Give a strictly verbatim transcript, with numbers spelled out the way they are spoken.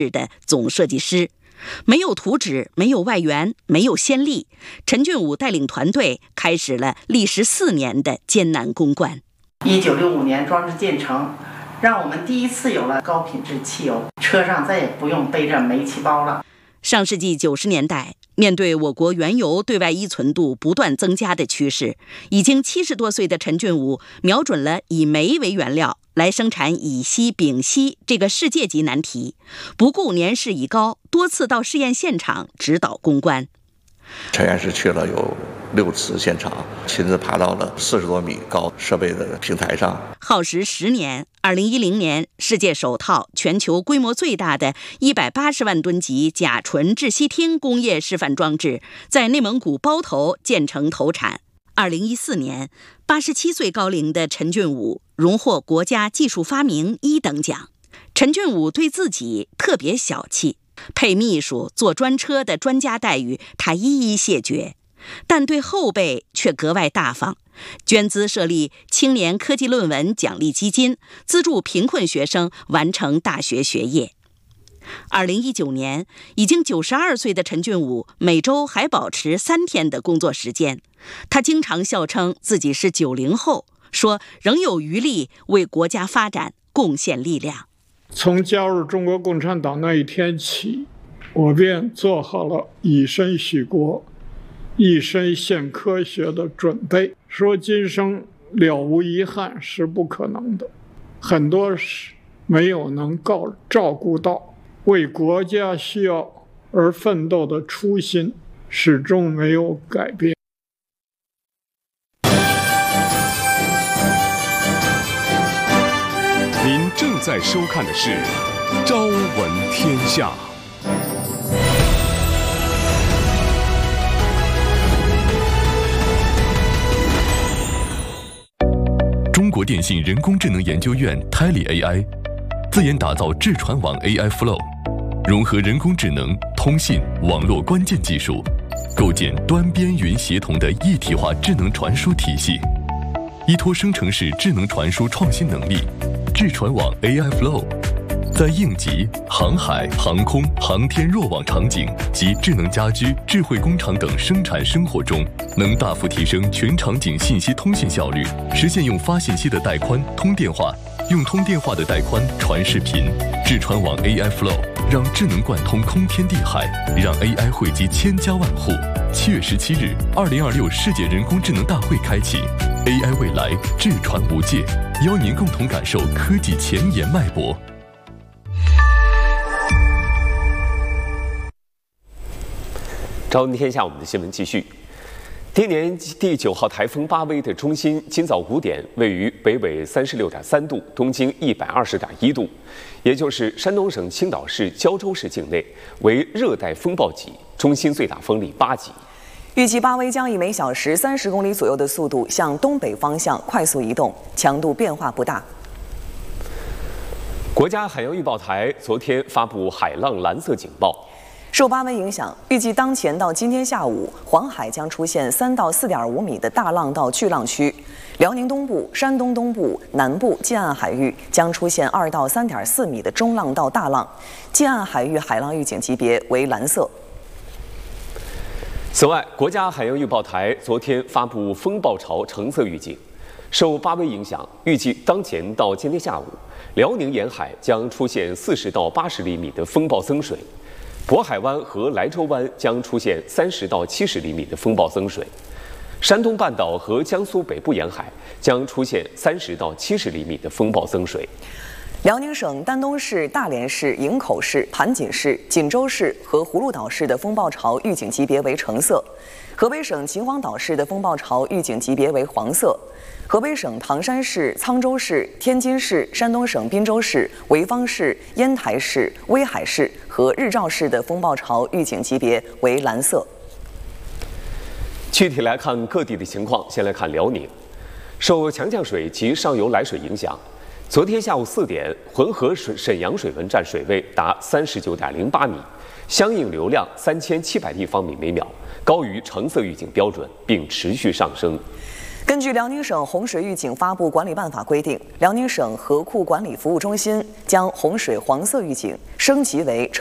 的总设计师。没有图纸，没有外援，没有先例，陈俊武带领团队开始了历时四年的艰难攻关。 一九六五年装置建成，让我们第一次有了高品质汽油，车上再也不用背着煤气包了。 上世纪九十年代，面对我国原油对外依存度不断增加的趋势，已经七十多岁的陈俊武瞄准了以煤为原料来生产乙烯、丙烯这个世界级难题，不顾年事已高，多次到试验现场指导攻关。 陈院士去了有六次现场，亲自爬到了四十多米高设备的平台上， 耗时十年。二零一零年，世界首套、全球规模最大的一百八十万吨级甲醇窒息烃工业示范装置在内蒙古包头建成投产。二零一四年，八十七岁高龄的陈俊武荣获国家技术发明一等奖。陈俊武对自己特别小气，配秘书、坐专车的专家待遇他一一谢绝，但对后辈却格外大方，捐资设立青年科技论文奖励基金，资助贫困学生完成大学学业。二零一九年，已经九十二岁的陈俊武每周还保持三天的工作时间。他经常笑称自己是九零后，说仍有余力为国家发展贡献力量。 从加入中国共产党那一天起，我便做好了以身许国、一身献科学的准备。说今生了无遗憾是不可能的，很多事没有能够照顾到，为国家需要而奋斗的初心始终没有改变。 您正在收看的是《朝闻天下》。中国电信人工智能研究院 Tally A I 自研打造智传网 A I Flow， 融合人工智能、通信、网络关键技术，构建端边云协同的一体化智能传输体系。依托生成式智能传输创新能力，智传网 A I Flow 在应急、航海、航空、航天弱网场景及智能家居、智慧工厂等生产生活中，能大幅提升全场景信息通信效率，实现用发信息的带宽通电话，用通电话的带宽传视频。智传网 A I Flow 让智能贯通空天地海，让 A I 惠及千家万户。七月十七日，二零二六世界人工智能大会开启 ，A I 未来智传无界，邀您共同感受科技前沿脉搏。 朝闻天下，我们的新闻继续。今年第九号台风巴威的中心今早五点位于北纬三十六点三度，东经一百二十点一度，也就是山东省青岛市胶州市境内，为热带风暴级，中心最大风力八级。 预计巴威将以每小时三十公里左右的速度向东北方向快速移动，强度变化不大。 国家海洋预报台昨天发布海浪蓝色警报。 受巴威影响，预计当前到今天下午，黄海将出现三到四点五米的大浪到巨浪区；辽宁东部、山东东部、南部近岸海域将出现二到三点四米的中浪到大浪，近岸海域海浪预警级别为蓝色。 此外，国家海洋预报台昨天发布风暴潮橙色预警。受巴威影响，预计当前到今天下午，辽宁沿海将出现四十到八十厘米的风暴增水。渤海湾和莱州湾将出现三十到七十厘米的风暴增水，山东半岛和江苏北部沿海将出现三十到七十厘米的风暴增水。 辽宁省丹东市、大连市、营口市、盘锦市、锦州市和葫芦岛市的风暴潮预警级别为橙色，河北省秦皇岛市的风暴潮预警级别为黄色。河北省唐山市、沧州市、天津市、山东省滨州市、潍坊市、烟台市、威海市和日照市的风暴潮预警级别为蓝色。 具体来看各地的情况，先来看辽宁。受强降水及上游来水影响，昨天下午四点，浑河水沈阳水文站水位达三十九点零八米，相应流量三千七百立方米每秒，高于橙色预警标准，并持续上升。 根据辽宁省洪水预警发布管理办法规定，辽宁省河库管理服务中心将洪水黄色预警升级为